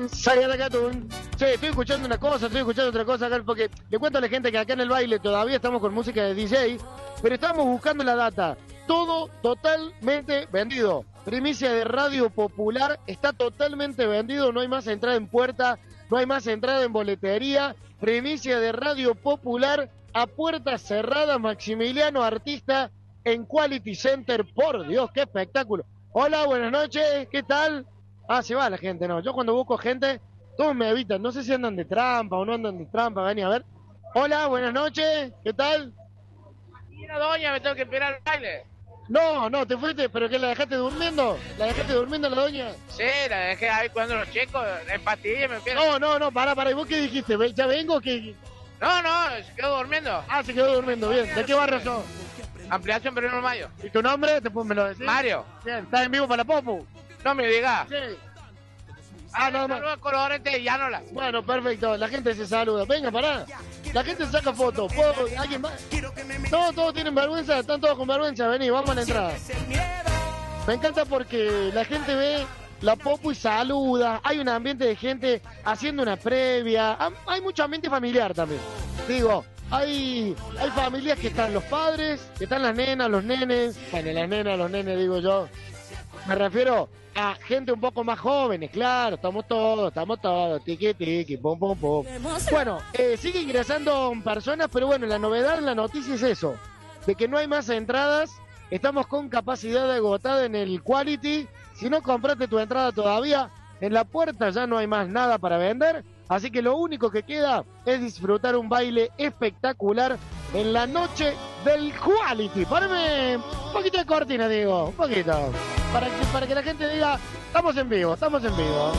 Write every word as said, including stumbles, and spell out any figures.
Sagadacatún. Sí, estoy escuchando una cosa, estoy escuchando otra cosa acá, porque le cuento a la gente que acá en el baile todavía estamos con música de D J, pero estamos buscando la data. Todo totalmente vendido. Primicia de Radio Popular, está totalmente vendido, no hay más entrada en puerta, no hay más entrada en boletería. Primicia de Radio Popular a puerta cerrada, Maximiliano Artista en Quality Center. Por Dios, qué espectáculo. Hola, buenas noches, ¿qué tal? Ah, se va la gente, no. Yo cuando busco gente, todos me evitan. No sé si andan de trampa o no andan de trampa. Vení a ver. Hola, buenas noches, ¿qué tal? Mira, doña, me tengo que esperar al baile. No, no, te fuiste, pero que la dejaste durmiendo. ¿La dejaste durmiendo la doña? Sí, la dejé ahí cuando los chicos en pastillas me pierden. No, no, no, pará, pará. ¿Y vos qué dijiste? ¿Ya vengo o qué? No, no, se quedó durmiendo. Ah, se quedó durmiendo, bien. ¿De qué barrio sos? Ampliación Perino Mayo. ¿Y tu nombre? Después me lo decís. Mario. Bien, ¿estás en vivo para la Popu? No me digas. Sí. Ah, nada más. Saludos colorete y Llanola. Bueno, perfecto. La gente se saluda. Venga, pará. La gente saca fotos. ¿Puedo? ¿Alguien más? No, todos tienen vergüenza. Están todos con vergüenza. Vení, vamos a la entrada. Me encanta porque la gente ve la Popu y saluda. Hay un ambiente de gente haciendo una previa. Hay mucho ambiente familiar también. Digo, hay, hay familias que están los padres, que están las nenas, los nenes. Bueno, las nenas, los nenes, digo yo. Me refiero a gente un poco más jóvenes, claro, estamos todos, estamos todos, tiqui, tiqui, pum, pum, pum. Bueno, eh, sigue ingresando personas, pero bueno, la novedad en la noticia es eso, de que no hay más entradas, estamos con capacidad agotada en el Quality. Si no compraste tu entrada todavía, en la puerta ya no hay más nada para vender, así que lo único que queda es disfrutar un baile espectacular en la noche del Quality. Poneme un poquito de cortina, digo, un poquito, para que, para que la gente diga, estamos en vivo, estamos en vivo.